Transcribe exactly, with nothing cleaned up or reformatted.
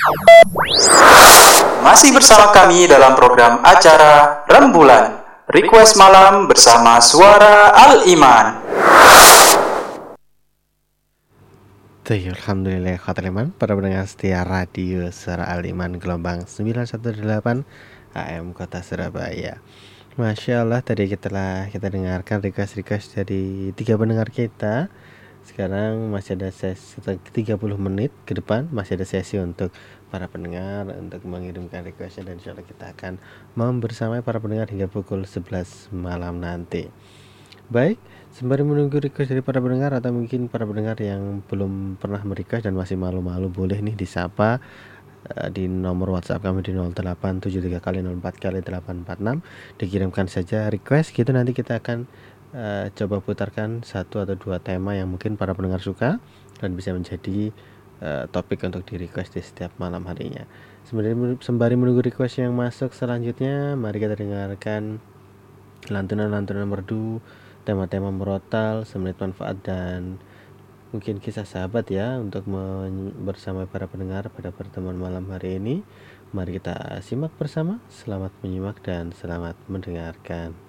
Masih bersama kami dalam program acara Rembulan Request Malam bersama Suara Al-Iman. Alhamdulillah khawatir iman, para pendengar setia radio Suara Al-Iman gelombang sembilan satu delapan A M Kota Surabaya. Masya Allah, tadi kita telah kita dengarkan request-request dari tiga pendengar kita. Sekarang masih ada sesi tiga puluh menit ke depan, masih ada sesi untuk para pendengar untuk mengirimkan requestnya, dan insya Allah kita akan membersamai para pendengar hingga pukul sebelas malam nanti. Baik, sembari menunggu request dari para pendengar atau mungkin para pendengar yang belum pernah merequest dan masih malu-malu, boleh nih disapa uh, di nomor WhatsApp kami di nol delapan tujuh tiga kali nol empat kali delapan empat enam. Dikirimkan saja request gitu, nanti kita akan Uh, coba putarkan satu atau dua tema yang mungkin para pendengar suka dan bisa menjadi uh, topik untuk di request di setiap malam harinya. Sembari, sembari menunggu request yang masuk selanjutnya, mari kita dengarkan lantunan-lantunan merdu, tema-tema merotal, semenit manfaat, dan mungkin kisah sahabat ya untuk men- bersama para pendengar pada pertemuan malam hari ini. Mari kita simak bersama. Selamat menyimak dan selamat mendengarkan.